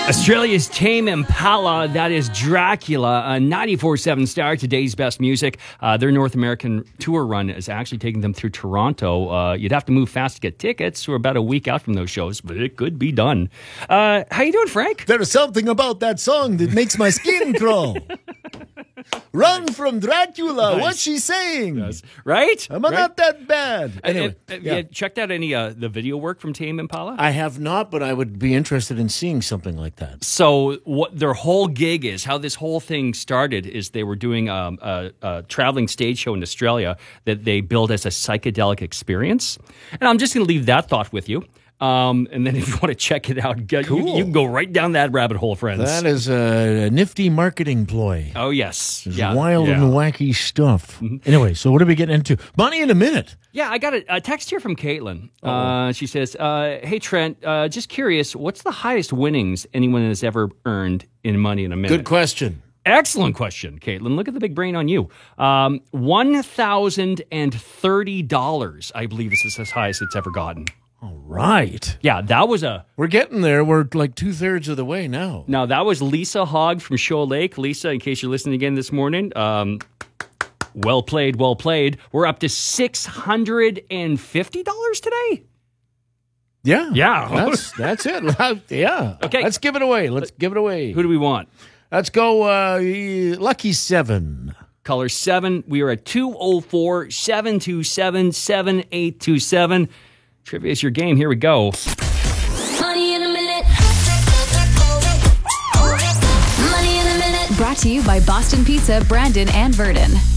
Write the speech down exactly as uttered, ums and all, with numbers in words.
Australia's Tame Impala, that is Dracula, a ninety-four seven star, today's best music. Uh, their North American tour run is actually taking them through Toronto. Uh, you'd have to move fast to get tickets. We're about a week out from those shows, but it could be done. Uh, how you doing, Frank? There's something about that song that makes my skin crawl. Run from Dracula. Nice. What's she saying? Yes. Right? Am I right? not that bad? Anyway, uh, uh, yeah. yeah, checked out any uh, the video work from Tame Impala? I have not, but I would be interested in seeing something like that. So what their whole gig is, how this whole thing started, is they were doing um, a, a traveling stage show in Australia that they billed as a psychedelic experience. And I'm just going to leave that thought with you. Um, and then if you want to check it out, get, Cool. you, you can go right down that rabbit hole, friends. That is a nifty marketing ploy. Oh, yes. It's Yeah, wild yeah. and wacky stuff. Anyway, so what are we getting into? Money in a minute. Yeah, I got a, a text here from Caitlin. Uh, she says, uh, hey, Trent, uh, just curious, what's the highest winnings anyone has ever earned in Money in a Minute? Good question. Excellent question, Caitlin. Look at the big brain on you. Um, one thousand thirty dollars, I believe, is as high as it's ever gotten. All right. Yeah, that was a... We're getting there. We're like two-thirds of the way now. Now, that was Lisa Hogg from Shoal Lake. Lisa, in case you're listening again this morning, um, well played, well played. We're up to six hundred fifty dollars today. Yeah. Yeah. That's, that's it. Yeah. Okay. Let's give it away. Let's give it away. Who do we want? Let's go uh, Lucky Seven. Caller seven. We are at two oh four, seven two seven, seven eight two seven. Trivia is your game. Here we go. Money in a minute. Money in a minute. Brought to you by Boston Pizza, Brandon and Verdon.